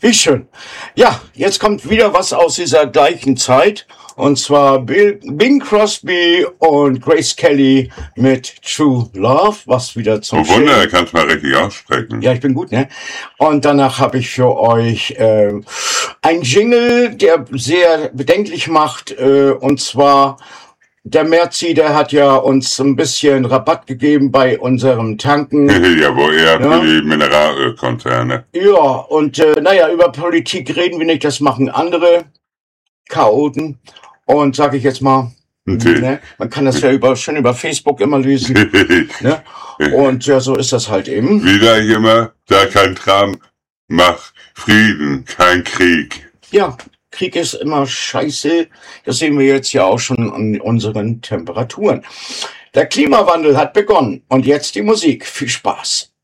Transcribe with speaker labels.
Speaker 1: Wie schön. Ja, jetzt kommt wieder was aus dieser gleichen Zeit. Und zwar Bing Crosby und Grace Kelly mit True Love, was wieder zum
Speaker 2: Oh Wunder, er kann es mal richtig aussprechen.
Speaker 1: Ja, ich bin gut, ne? Und danach habe ich für euch ein Jingle, der sehr bedenklich macht. Und zwar, der Merci, der hat ja uns ein bisschen Rabatt gegeben bei unserem Tanken.
Speaker 2: Jawohl, er für die Mineralölkonzerne.
Speaker 1: Ja, und naja, über Politik reden wir nicht, das machen andere Chaoten. Und sage ich jetzt mal, ne, man kann das ja schon über Facebook immer lesen. Ne? Und ja, so ist das halt eben.
Speaker 2: Wie sag ich immer, da kein Trump, mach Frieden, kein Krieg.
Speaker 1: Ja, Krieg ist immer scheiße. Das sehen wir jetzt ja auch schon an unseren Temperaturen. Der Klimawandel hat begonnen. Und jetzt die Musik. Viel Spaß.